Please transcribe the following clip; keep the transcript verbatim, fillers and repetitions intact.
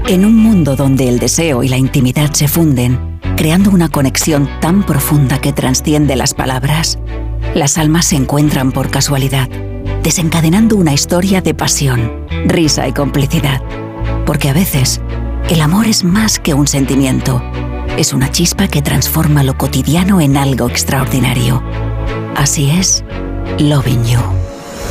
En un mundo donde el deseo y la intimidad se funden, creando una conexión tan profunda que trasciende las palabras, las almas se encuentran por casualidad, desencadenando una historia de pasión, risa y complicidad. Porque a veces, el amor es más que un sentimiento. Es una chispa que transforma lo cotidiano en algo extraordinario. Así es, Loving You.